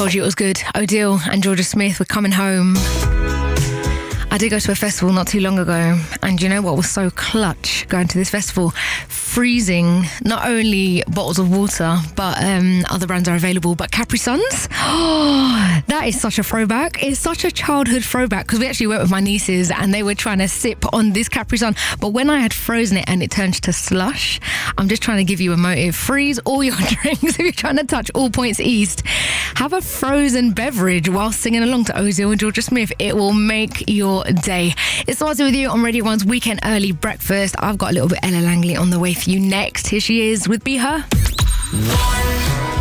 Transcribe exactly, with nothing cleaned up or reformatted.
told you it was good. Odile and Georgia Smith were coming home. I did go to a festival not too long ago, and you know what was so clutch going to this festival? Freezing not only bottles of water, but um, other brands are available, but Capri Suns. Oh, that is such a throwback. It's such a childhood throwback, because we actually went with my nieces and they were trying to sip on this Capri Sun. But when I had frozen it and it turned to slush, I'm just trying to give you a motive. Freeze all your drinks if you're trying to touch all points east. Have a frozen beverage while singing along to Odile and Georgia Smith. It will make your day. It starts with you on Radio one's Weekend Early Breakfast. I've got a little bit Ella Langley on the way for you next. Here she is with Be Her.